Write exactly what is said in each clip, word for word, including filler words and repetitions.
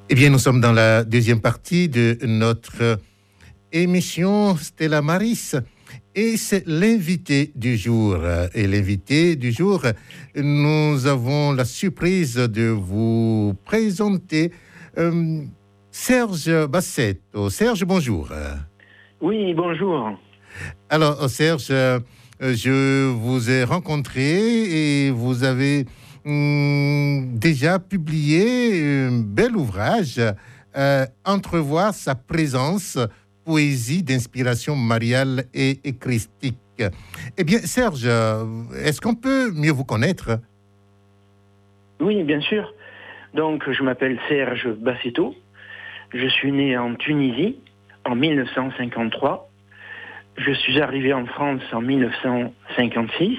Eh bien, nous sommes dans la deuxième partie de notre émission Stella Maris et c'est l'invité du jour. Et l'invité du jour, nous avons la surprise de vous présenter euh, Serge Bassetto. Serge, bonjour. Oui, bonjour. Alors, Serge, je vous ai rencontré et vous avez hum, déjà publié un bel ouvrage, euh, Entrevoir sa présence, poésie d'inspiration mariale et, et christique. Eh bien, Serge, est-ce qu'on peut mieux vous connaître? Oui, bien sûr. Donc, je m'appelle Serge Bassetto. Je suis né en Tunisie en mille neuf cent cinquante-trois. Je suis arrivé en France en mille neuf cent cinquante-six.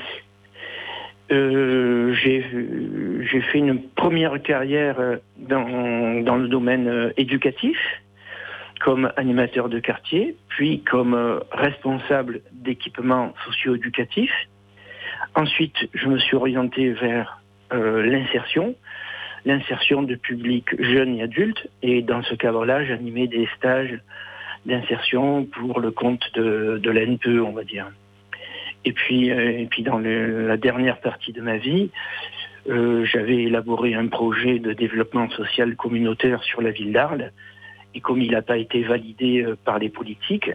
Euh, j'ai, j'ai fait une première carrière dans, dans le domaine éducatif, comme animateur de quartier, puis comme responsable d'équipements socio-éducatifs. Ensuite, je me suis orienté vers euh, l'insertion, l'insertion de publics jeunes et adultes. Et dans ce cadre-là, j'animais des stages d'insertion pour le compte de, de la N P E, on va dire. Et puis, euh, et puis dans le, la dernière partie de ma vie, euh, j'avais élaboré un projet de développement social communautaire sur la ville d'Arles. Et comme il n'a pas été validé euh, par les politiques,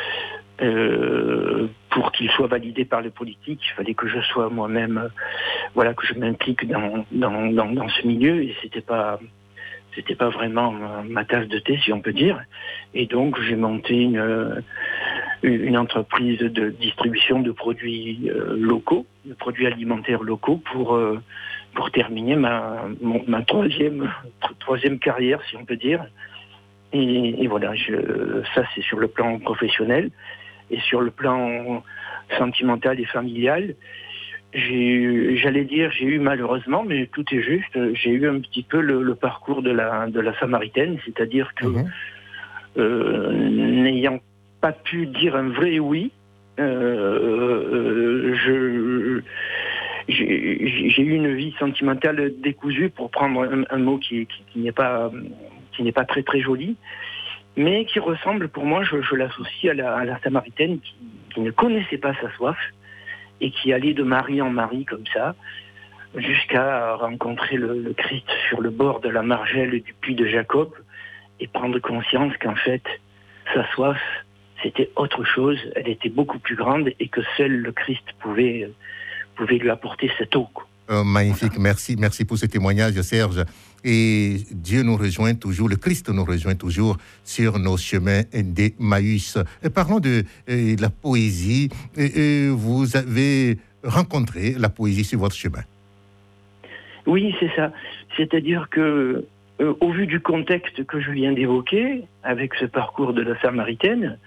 euh, pour qu'il soit validé par les politiques, il fallait que je sois moi-même, euh, voilà, que je m'implique dans, dans, dans, dans ce milieu. Et c'était pas... C'était pas vraiment ma tasse de thé, si on peut dire. Et donc, j'ai monté une, une entreprise de distribution de produits locaux, de produits alimentaires locaux, pour, pour terminer ma, mon, ma troisième, troisième carrière, si on peut dire. Et, et voilà, je, ça, c'est sur le plan professionnel. Et sur le plan sentimental et familial, J'ai, j'allais dire, j'ai eu malheureusement, mais tout est juste, j'ai eu un petit peu le, le parcours de la, de la Samaritaine, c'est-à-dire que mmh. euh, n'ayant pas pu dire un vrai oui, euh, euh, je, j'ai, j'ai eu une vie sentimentale décousue, pour prendre un, un mot qui, qui, qui n'est pas, qui n'est pas très très joli, mais qui ressemble pour moi, je, je l'associe à la, à la Samaritaine qui, qui ne connaissait pas sa soif, et qui allait de mari en mari comme ça, jusqu'à rencontrer le, le Christ sur le bord de la margelle du puits de Jacob, et prendre conscience qu'en fait, sa soif, c'était autre chose, elle était beaucoup plus grande, et que seul le Christ pouvait, pouvait lui apporter cette eau. Oh, magnifique, voilà. merci, merci pour ce témoignage, Serge. Et Dieu nous rejoint toujours, le Christ nous rejoint toujours sur nos chemins d'Emmaüs. Et parlons de euh, la poésie. Et, et vous avez rencontré la poésie sur votre chemin. Oui, c'est ça. C'est-à-dire que, euh, au vu du contexte que je viens d'évoquer, avec ce parcours de la Samaritaine,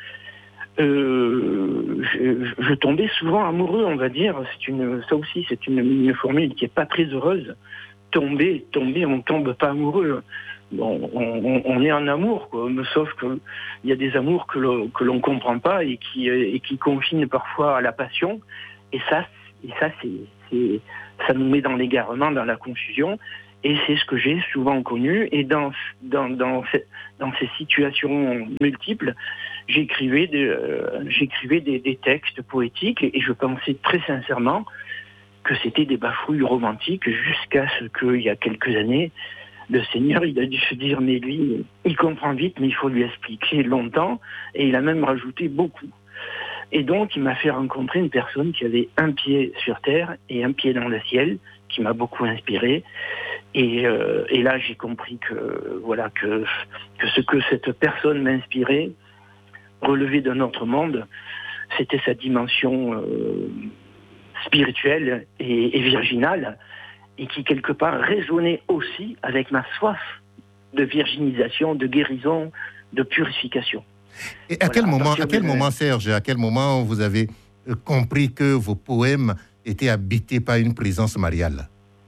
euh, je, je tombais souvent amoureux, on va dire. C'est une, ça aussi, c'est une, une formule qui n'est pas très heureuse. Tomber, tomber, on tombe pas amoureux. Bon, on, on est en amour, quoi. Sauf que il y a des amours que l'on, que l'on comprend pas et qui, et qui confinent parfois à la passion. Et ça, et ça, c'est, c'est, ça nous met dans l'égarement, dans la confusion. Et c'est ce que j'ai souvent connu. Et dans, dans, dans, ces, dans ces situations multiples, j'écrivais, de, euh, j'écrivais des, des textes poétiques et je pensais très sincèrement que c'était des bafouilles romantiques, jusqu'à ce qu'il y a quelques années, le Seigneur, il a dû se dire, mais lui, il comprend vite, mais il faut lui expliquer longtemps, et il a même rajouté beaucoup. Et donc, il m'a fait rencontrer une personne qui avait un pied sur terre et un pied dans le ciel, qui m'a beaucoup inspiré. Et, euh, et là, j'ai compris que, voilà, que, que ce que cette personne m'inspirait, relevait d'un autre monde, c'était sa dimension euh, spirituelle et, et virginale, et qui quelque part résonnait aussi avec ma soif de virginisation, de guérison, de purification. Et à voilà, quel moment, à quel de... moment, Serge, à quel moment vous avez compris que vos poèmes étaient habités par une présence mariale?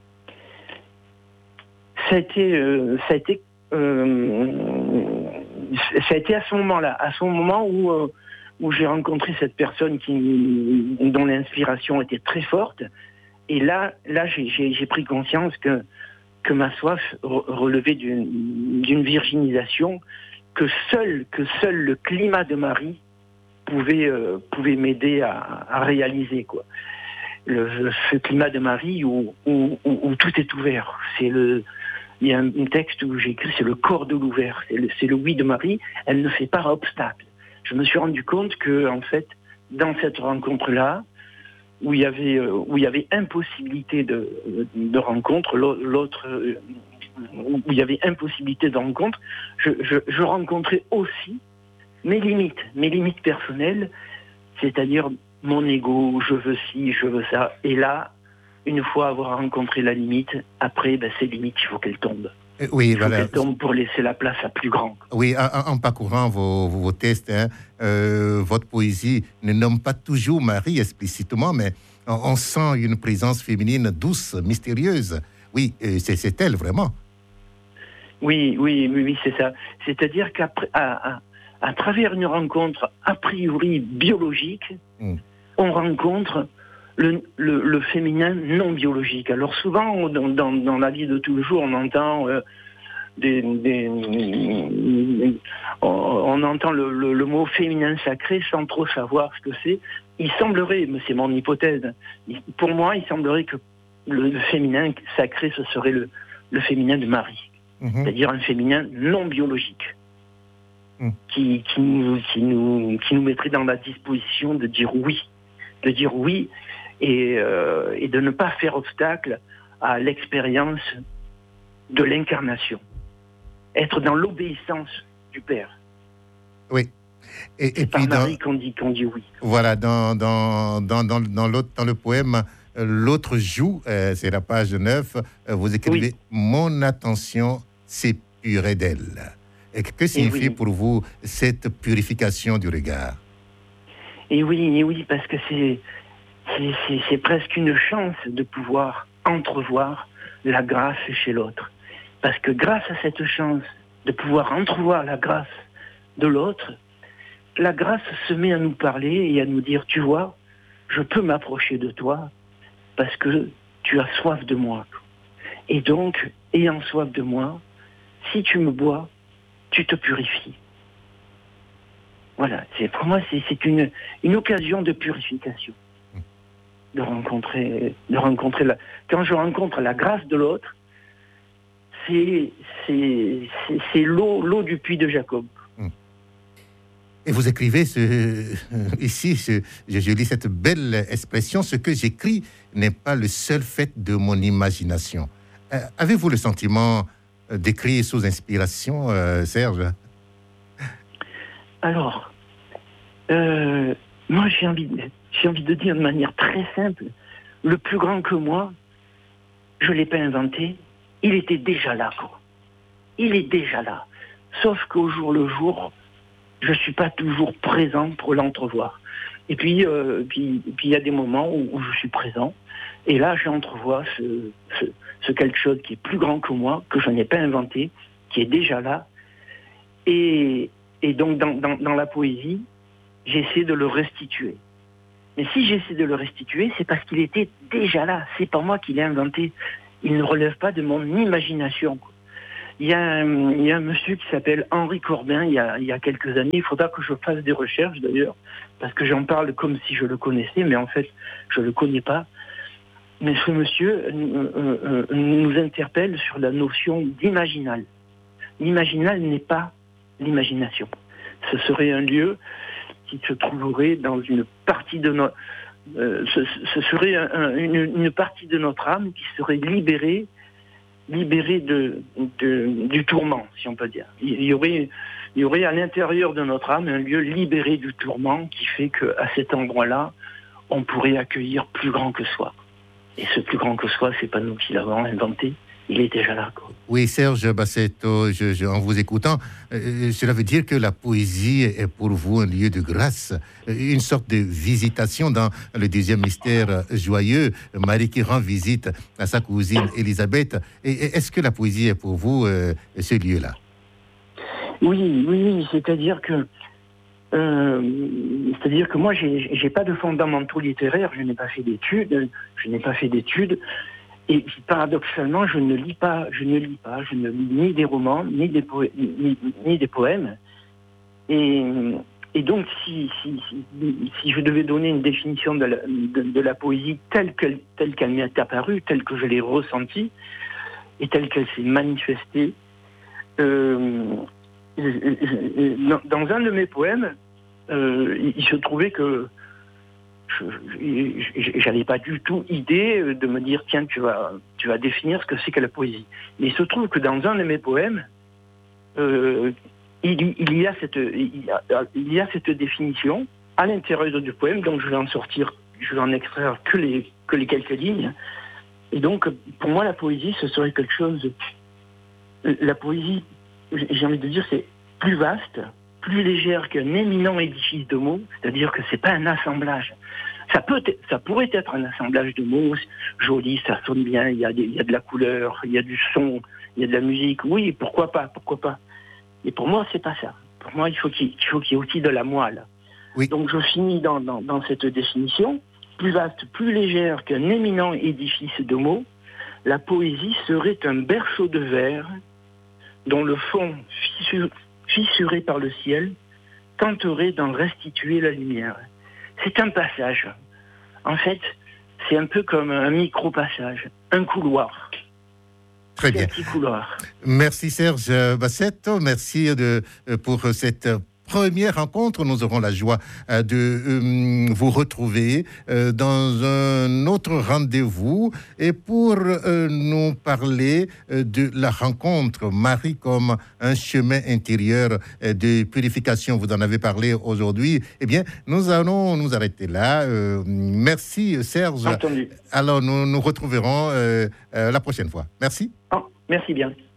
Ça a été, euh, ça a été, euh, ça a été à ce moment-là, à ce moment où euh, où j'ai rencontré cette personne qui, dont l'inspiration était très forte. Et là, là j'ai, j'ai, j'ai pris conscience que que ma soif re- relevait d'une, d'une virginisation que seul, que seul le climat de Marie pouvait, euh, pouvait m'aider à, à réaliser, quoi. Le, ce climat de Marie où, où, où, où tout est ouvert. C'est le, il y a un, un texte où j'ai écrit, c'est le corps de l'ouvert. C'est le, c'est le oui de Marie. Elle ne fait pas obstacle. Je me suis rendu compte que, en fait, dans cette rencontre-là, où il y avait, où il y avait impossibilité de, de rencontre, l'autre, où il y avait impossibilité de rencontre, je, je, je rencontrais aussi mes limites, mes limites personnelles, c'est-à-dire mon ego, je veux ci, je veux ça. Et là, une fois avoir rencontré la limite, après, ben, ces limites, il faut qu'elles tombent. Oui, il faut voilà. qu'elles tombent pour laisser la place à plus grand. Oui, en, en parcourant vos, vos, vos textes, hein, euh, votre poésie ne nomme pas toujours Marie explicitement, mais on, on sent une présence féminine douce, mystérieuse. Oui, euh, c'est, c'est elle vraiment. Oui, oui, oui, oui, c'est ça. C'est-à-dire qu'à à, à, à travers une rencontre a priori biologique, mm. on rencontre le, le, le féminin non biologique. Alors souvent, dans, dans, dans la vie de tous les jours, on entend euh, des, des, on entend le, le, le mot féminin sacré sans trop savoir ce que c'est. Il semblerait, mais c'est mon hypothèse, pour moi, il semblerait que le, le féminin sacré, ce serait le, le féminin de Marie. Mmh. C'est-à-dire un féminin non biologique, mmh. qui, qui, nous, qui, nous, qui nous mettrait dans la disposition de dire oui, de dire oui et, euh, et de ne pas faire obstacle à l'expérience de l'incarnation. Être dans l'obéissance du Père. Oui. Et, et C'est puis par dans, Marie qu'on dit, qu'on dit oui. Voilà, dans, dans, dans, dans, dans, l'autre, dans le poème L'autre joue, euh, c'est la page neuf, euh, vous écrivez oui. « Mon attention s'épurait d'elle ». Et que signifie oui. pour vous cette purification du regard? Et oui, et oui, parce que c'est, c'est, c'est, c'est presque une chance de pouvoir entrevoir la grâce chez l'autre. Parce que grâce à cette chance de pouvoir entrevoir la grâce de l'autre, la grâce se met à nous parler et à nous dire, tu vois, je peux m'approcher de toi parce que tu as soif de moi. Et donc, ayant soif de moi, si tu me bois, tu te purifies. Voilà, c'est, pour moi, c'est, c'est une, une occasion de purification. De rencontrer, de rencontrer la... Quand je rencontre la grâce de l'autre, c'est, c'est, c'est, c'est l'eau, l'eau du puits de Jacob. Et vous écrivez ce, euh, ici, ce, je, je lis cette belle expression, ce que j'écris n'est pas le seul fait de mon imagination. Euh, avez-vous le sentiment d'écrire sous inspiration, euh, Serge? Alors, euh, moi j'ai envie, de, j'ai envie de dire de manière très simple, le plus grand que moi, je ne l'ai pas inventé, il était déjà là, quoi. Il est déjà là. Sauf qu'au jour le jour, je ne suis pas toujours présent pour l'entrevoir. Et puis, euh, puis, puis il y a des moments où, où je suis présent, et là, j'entrevois ce, ce, ce quelque chose qui est plus grand que moi, que je n'ai pas inventé, qui est déjà là. Et, et donc, dans, dans, dans la poésie, j'essaie de le restituer. Mais si j'essaie de le restituer, c'est parce qu'il était déjà là. C'est pas moi qui l'ai inventé. Il ne relève pas de mon imagination, quoi. Il y, a un, il y a un monsieur qui s'appelle Henri Corbin, il y, a, il y a quelques années. Il faudra que je fasse des recherches, d'ailleurs, parce que j'en parle comme si je le connaissais, mais en fait, je ne le connais pas. Mais ce monsieur euh, euh, nous interpelle sur la notion d'imaginal. L'imaginal n'est pas l'imagination. Ce serait un lieu qui se trouverait dans une partie de notre... Euh, ce, ce serait un, un, une, une partie de notre âme qui serait libérée libéré de, de, du tourment, si on peut dire. Il y aurait, il y aurait à l'intérieur de notre âme un lieu libéré du tourment qui fait qu'à cet endroit-là, on pourrait accueillir plus grand que soi. Et ce plus grand que soi, c'est pas nous qui l'avons inventé, il est déjà là, quoi. Oui, Serge Bassetto, je, je, en vous écoutant, euh, cela veut dire que la poésie est pour vous un lieu de grâce, une sorte de visitation dans le deuxième mystère joyeux, Marie qui rend visite à sa cousine Élisabeth. Et, et est-ce que la poésie est pour vous euh, ce lieu-là? Oui, oui, c'est-à-dire que euh, c'est-à-dire que moi, j'ai, j'ai pas de fondamentaux littéraires, je n'ai pas fait d'études, je n'ai pas fait d'études. et paradoxalement, je ne lis pas, je ne lis pas, je ne lis ni des romans, ni des, po ni, ni des poèmes. Et, et donc, si, si, si, si je devais donner une définition de la, de, de la poésie telle qu'elle telle qu'elle m'est apparue, telle que je l'ai ressentie, et telle qu'elle s'est manifestée, euh, dans un de mes poèmes, euh, il se trouvait que je n'avais pas du tout idée de me dire tiens, tu vas, tu vas définir ce que c'est que la poésie. Mais il se trouve que dans un de mes poèmes, euh, il, il, y a cette, il, y a, il y a cette définition à l'intérieur du poème, donc je vais en sortir, je vais en extraire que les, que les quelques lignes. Et donc, pour moi, la poésie, ce serait quelque chose... De, la poésie, j'ai envie de dire, c'est plus vaste, plus légère qu'un éminent édifice de mots, c'est-à-dire que c'est pas un assemblage. Ça peut, être, ça pourrait être un assemblage de mots joli, ça sonne bien, il y a des, il y a de la couleur, il y a du son, il y a de la musique. Oui, pourquoi pas, pourquoi pas. Mais pour moi, c'est pas ça. Pour moi, il faut qu'il, il faut qu'il y ait aussi de la moelle. Oui. Donc, je finis dans, dans, dans cette définition. Plus vaste, plus légère qu'un éminent édifice de mots, la poésie serait un berceau de verre dont le fond fissure, fissuré par le ciel tenterait d'en restituer la lumière. C'est un passage. En fait, c'est un peu comme un micro-passage, un couloir. Très bien. Un petit couloir. Merci Serge Bassetto, merci de, pour cette première rencontre. Nous aurons la joie de euh, vous retrouver euh, dans un autre rendez-vous et pour euh, nous parler euh, de la rencontre Marie comme un chemin intérieur euh, de purification. Vous en avez parlé aujourd'hui. Eh bien, nous allons nous arrêter là. Euh, merci Serge. Entendu. Alors, nous nous retrouverons euh, euh, la prochaine fois. Merci. Oh, merci bien.